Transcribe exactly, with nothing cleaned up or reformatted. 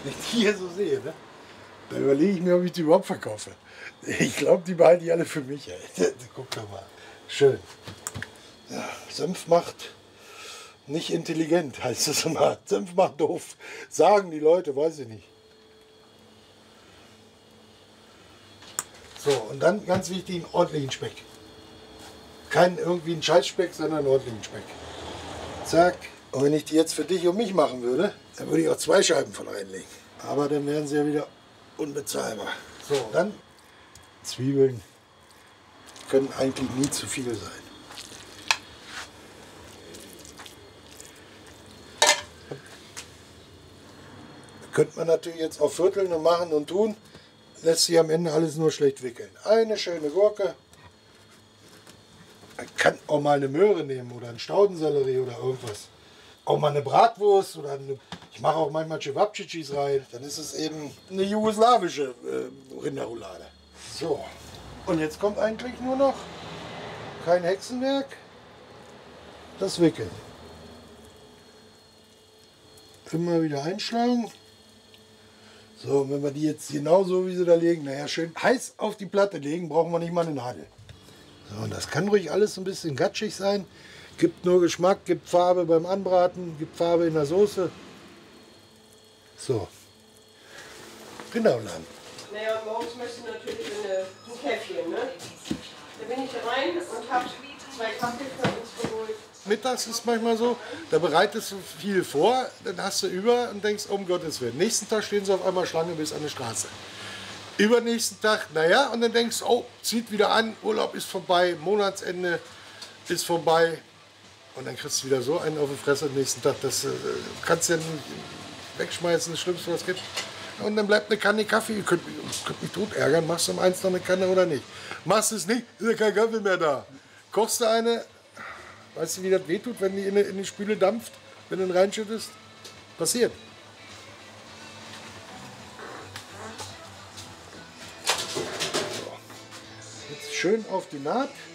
Wenn ich die hier so sehe, ne? Da überlege ich mir, ob ich die überhaupt verkaufe. Ich glaube, die behalte ich alle für mich. Ey. Guck doch mal. Schön. Ja, Senf macht nicht intelligent, heißt es immer. Senf macht doof. Sagen die Leute, weiß ich nicht. So, und dann ganz wichtig, einen ordentlichen Speck. Kein irgendwie einen Scheißspeck, sondern einen ordentlichen Speck. Zack. Und wenn ich die jetzt für dich und mich machen würde, dann würde ich auch zwei Scheiben von reinlegen. Aber dann wären sie ja wieder unbezahlbar. So, dann Zwiebeln können eigentlich nie zu viel sein. Könnte man natürlich jetzt auch vierteln und machen und tun, lässt sich am Ende alles nur schlecht wickeln. Eine schöne Gurke. Man kann auch mal eine Möhre nehmen oder einen Staudensellerie oder irgendwas. Auch mal eine Bratwurst oder eine, ich mache auch manchmal Cevapcicis rein. Dann ist es eben eine jugoslawische äh, Rinderroulade. So, und jetzt kommt eigentlich nur noch kein Hexenwerk, das Wickeln. Immer wieder einschlagen. So, und wenn wir die jetzt genau so wie sie da liegen, naja, schön heiß auf die Platte legen, brauchen wir nicht mal eine Nadel. So, und das kann ruhig alles ein bisschen gatschig sein. Gibt nur Geschmack, gibt Farbe beim Anbraten, gibt Farbe in der Soße. So. Rinderrouladen. Naja, morgens möchte ich natürlich eine, ein Käffchen, ne? Da bin ich rein und habe zwei Kaffee für uns geholt. Mittags ist manchmal so, da bereitest du viel vor, dann hast du über und denkst, um Gottes Willen. Nächsten Tag stehen sie auf einmal Schlange bis an die Straße. Übernächsten Tag, naja, und dann denkst du, oh, zieht wieder an, Urlaub ist vorbei, Monatsende ist vorbei. Und dann kriegst du wieder so einen auf die Fresse am nächsten Tag, das äh, kannst du ja nicht wegschmeißen, das Schlimmste, was es gibt. Und dann bleibt eine Kanne Kaffee, ihr könnt, könnt mich tot ärgern, machst du um eins noch eine Kanne oder nicht. Machst du es nicht, ist ja kein Kaffee mehr da. Kochst du eine, weißt du, wie das wehtut, wenn die in die, in die Spüle dampft, wenn du ihn reinschüttest? Passiert. So. Jetzt schön auf die Naht.